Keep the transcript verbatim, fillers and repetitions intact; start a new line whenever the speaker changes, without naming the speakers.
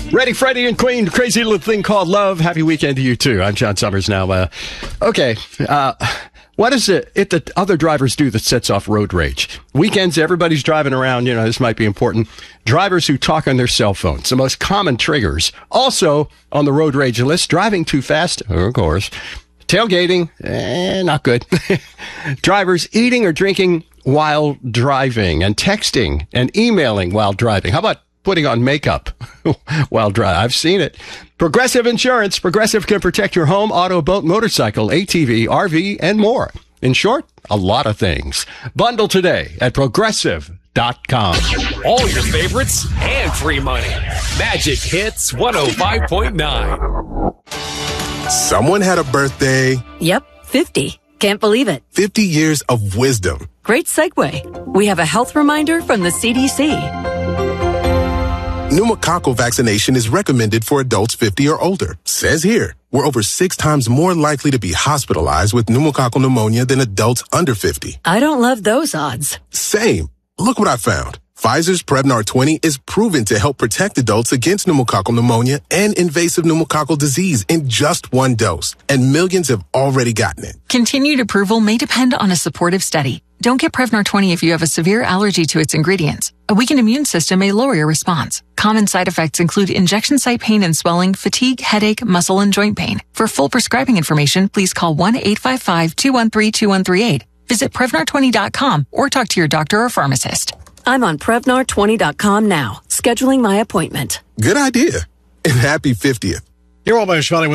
Ready, Freddie and Queen, crazy little thing called love. Happy weekend to you, too. I'm John Summers now. Uh, okay, uh, what is it, it that other drivers do that sets off road rage? Weekends, everybody's driving around. You know, this might be important. Drivers who talk on their cell phones, the most common triggers. Also on the road rage list, driving too fast, of course. Tailgating, eh, not good. Drivers eating or drinking while driving, and texting and emailing while driving. How about putting on makeup while driving? I've seen it. Progressive Insurance. Progressive can protect your home, auto, boat, motorcycle, A T V, R V, and more. In short, a lot of things. Bundle today at progressive dot com.
All your favorites and free money. Magic Hits one oh five point nine.
Someone had a birthday.
Yep, fifty. Can't believe it.
fifty years of wisdom.
Great segue. We have a health reminder from the C D C.
Pneumococcal vaccination is recommended for adults fifty or older. Says here, we're over six times more likely to be hospitalized with pneumococcal pneumonia than adults under fifty.
I don't love those odds.
Same. Look what I found. Pfizer's Prevnar twenty is proven to help protect adults against pneumococcal pneumonia and invasive pneumococcal disease in just one dose. And millions have already gotten it.
Continued approval may depend on a supportive study. Don't get Prevnar twenty if you have a severe allergy to its ingredients. A weakened immune system may lower your response. Common side effects include injection site pain and swelling, fatigue, headache, muscle, and joint pain. For full prescribing information, please call one eight five five, two one three, two one three eight. Visit Prevnar twenty dot com or talk to your doctor or pharmacist.
I'm on Prevnar twenty dot com now, scheduling my appointment.
Good idea. And happy fiftieth.
You're all by Shelley with